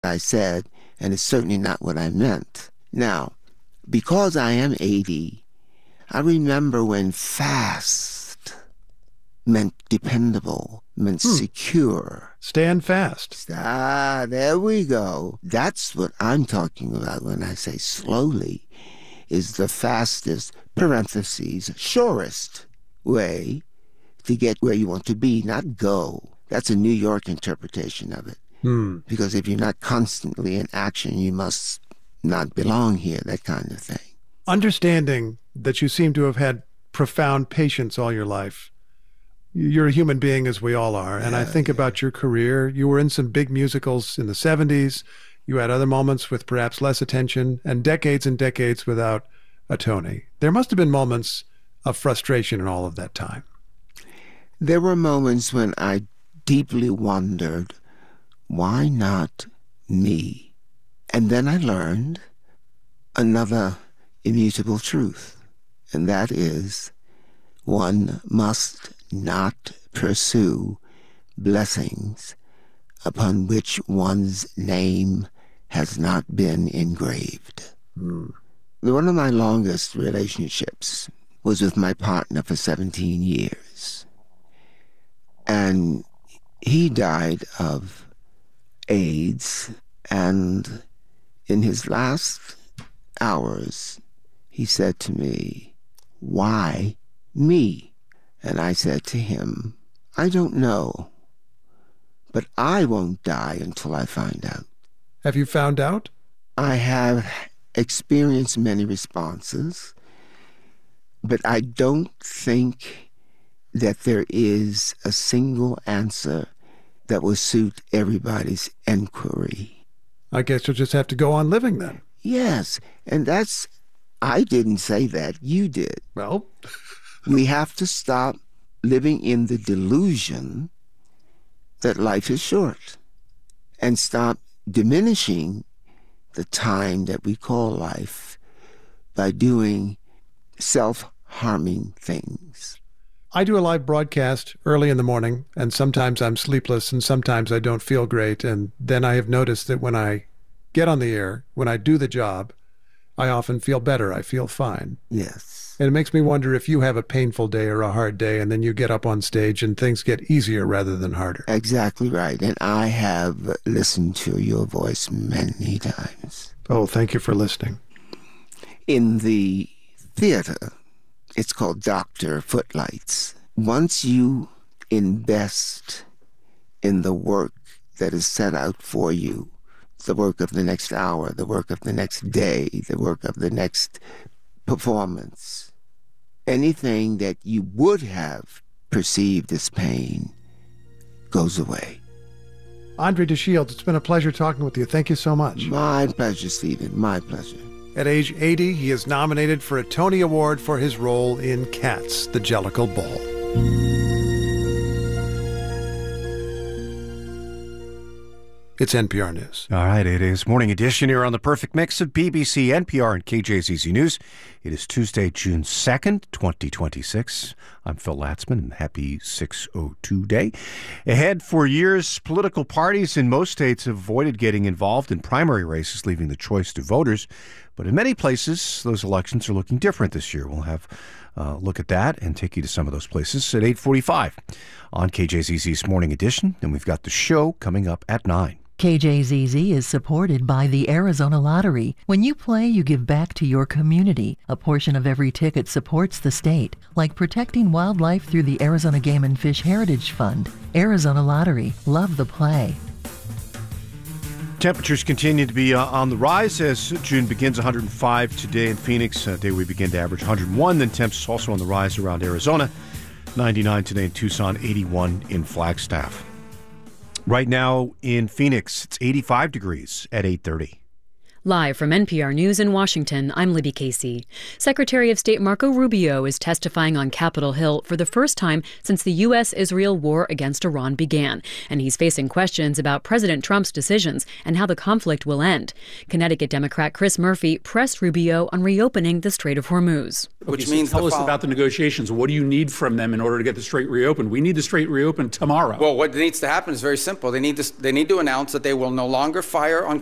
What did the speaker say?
I said, and it's certainly not what I meant. Now, because I am 80, I remember when fast meant dependable, meant secure. Stand fast. There we go. That's what I'm talking about when I say slowly is the fastest, parentheses, surest way to get where you want to be, not go. That's a New York interpretation of it. Because if you're not constantly in action, you must not belong here, that kind of thing. Understanding that you seem to have had profound patience all your life. You're a human being, as we all are. And I think about your career. You were in some big musicals in the 70s. You had other moments with perhaps less attention and decades without a Tony. There must have been moments of frustration in all of that time. There were moments when I deeply wondered, why not me? And then I learned another immutable truth, and that is one must not pursue blessings upon which one's name has not been engraved. One of my longest relationships was with my partner for 17 years. And he died of AIDS, and in his last hours, he said to me, "Why me?" And I said to him, "I don't know, but I won't die until I find out." Have you found out? I have experienced many responses, but I don't think that there is a single answer that will suit everybody's inquiry. I guess you'll just have to go on living then. Yes, and I didn't say that, you did. Well, we have to stop living in the delusion that life is short and stop diminishing the time that we call life by doing self-harming things. I do a live broadcast early in the morning, and sometimes I'm sleepless and sometimes I don't feel great. And then I have noticed that when I get on the air, when I do the job, I often feel better. I feel fine. Yes. And it makes me wonder if you have a painful day or a hard day and then you get up on stage and things get easier rather than harder. Exactly right. And I have listened to your voice many times. Oh, thank you for listening. In the theater, it's called Dr. Footlights. Once you invest in the work that is set out for you, the work of the next hour, the work of the next day, the work of the next performance, anything that you would have perceived as pain goes away. Andre de Shields, it's been a pleasure talking with you. Thank you so much. My pleasure, Stephen. My pleasure. At age 80, he is nominated for a Tony Award for his role in Cats, the Jellicle Ball. It's NPR News. All right, it is Morning Edition here on the Perfect Mix of BBC, NPR, and KJZZ News. It is Tuesday, June 2nd, 2026. I'm Phil Latzman, and happy 602 day. Ahead, for years, political parties in most states have avoided getting involved in primary races, leaving the choice to voters. But in many places, those elections are looking different this year. We'll have a look at that and take you to some of those places at 8:45 on KJZZ's Morning Edition. And we've got the show coming up at 9. KJZZ is supported by the Arizona Lottery. When you play, you give back to your community. A portion of every ticket supports the state, like protecting wildlife through the Arizona Game and Fish Heritage Fund. Arizona Lottery. Love the play. Temperatures continue to be on the rise as June begins. 105 today in Phoenix. Today we begin to average 101. Then temps also on the rise around Arizona. 99 today in Tucson, 81 in Flagstaff. Right now in Phoenix, it's 85 degrees at 8:30. Live from NPR News in Washington, I'm Libby Casey. Secretary of State Marco Rubio is testifying on Capitol Hill for the first time since the U.S.-Israel war against Iran began, and he's facing questions about President Trump's decisions and how the conflict will end. Connecticut Democrat Chris Murphy pressed Rubio on reopening the Strait of Hormuz. Which means tell us about the negotiations. What do you need from them in order to get the strait reopened? We need the strait reopened tomorrow. Well, what needs to happen is very simple. They need to announce that they will no longer fire on